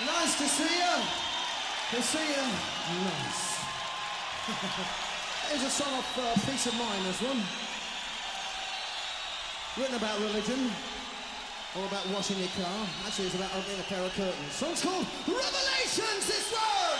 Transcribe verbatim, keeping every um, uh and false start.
Nice to see you. To see you. Nice. Here's a song of uh, Peace of Mind, this one. Written about religion. Or about washing your car. Actually, it's about opening a pair of curtains. Song's called Revelations, this one!